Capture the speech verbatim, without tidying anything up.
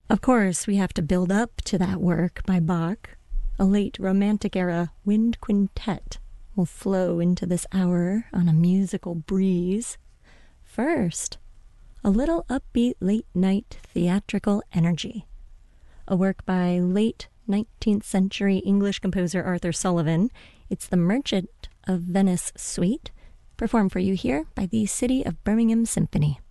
Of course, we have to build up to that work by Bach. A late Romantic era wind quintet will flow into this hour on a musical breeze. First, a little upbeat late-night theatrical energy. A work by late nineteenth century English composer Arthur Sullivan. It's the Merchant of Venice Suite, performed for you here by the City of Birmingham Symphony.